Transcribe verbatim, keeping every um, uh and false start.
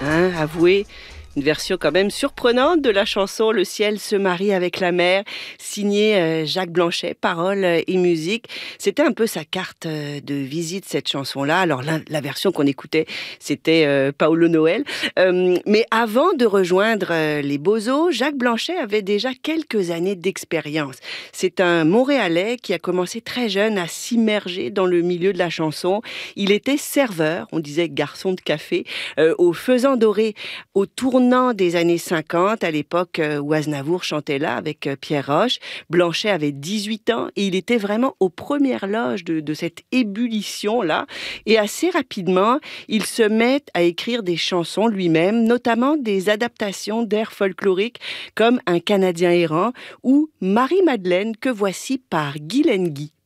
Hein, avouez, une version quand même surprenante de la chanson Le ciel se marie avec la mer, signée euh, Jacques Blanchet, paroles euh, et musique. C'était un peu sa carte euh, de visite, cette chanson-là. Alors la, la version qu'on écoutait, c'était euh, Paolo Noël. Euh, mais avant de rejoindre euh, les Bozos, Jacques Blanchet avait déjà quelques années d'expérience. C'est un Montréalais qui a commencé très jeune à s'immerger dans le milieu de la chanson. Il était serveur, on disait garçon de café, euh, au Faisan Doré, au tournant des années cinquante, à l'époque euh, où Aznavour chantait là avec euh, Pierre Roche. Blanchet avait dix-huit ans et il était vraiment aux premières loges de, de cette ébullition-là. Et assez rapidement, il se met à écrire des chansons lui-même, notamment des adaptations d'airs folkloriques comme Un Canadien errant ou Marie-Madeleine, que voici par Guy Lenguy.